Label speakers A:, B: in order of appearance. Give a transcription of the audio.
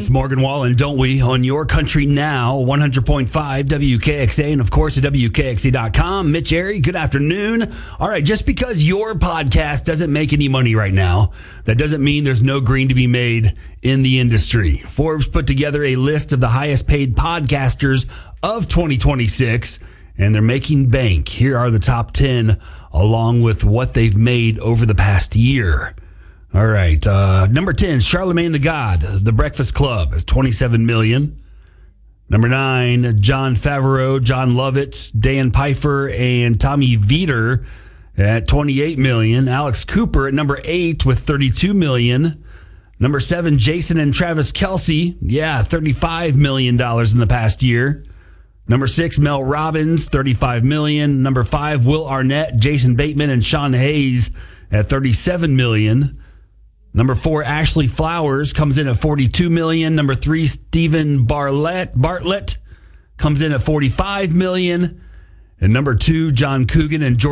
A: It's Morgan Wallen, don't we? On your country now, 100.5 WKXA, and of course at WKXA.com. Mitch Airy, good afternoon. All right, just because your podcast doesn't make any money right now, that doesn't mean there's no green to be made in the industry. Forbes put together a list of the highest paid podcasters of 2026, and they're making bank. Here are the top 10, along with what they've made over the past year. All right. Number 10, Charlemagne the God, The Breakfast Club, is $27 million. Number 9, Jon Favreau, Jon Lovitz, Dan Pfeiffer, and Tommy Vietor at $28 million. Alex Cooper at number 8 with $32 million. Number 7, Jason and Travis Kelce, $35 million in the past year. Number 6, Mel Robbins, $35 million. Number 5, Will Arnett, Jason Bateman, and Sean Hayes at $37 million. Number 4, Ashley Flowers comes in at $42 million. Number 3, Stephen Bartlett comes in at $45 million. And number 2, John Coogan and George